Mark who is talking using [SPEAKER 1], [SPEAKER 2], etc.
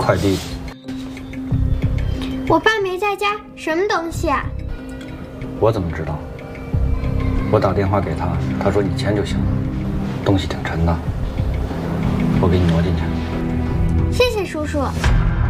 [SPEAKER 1] 快递。
[SPEAKER 2] 我爸没在家，什么东西啊？
[SPEAKER 1] 我怎么知道？我打电话给他，他说你签就行了。东西挺沉的，我给你挪进去。
[SPEAKER 2] 谢谢叔叔。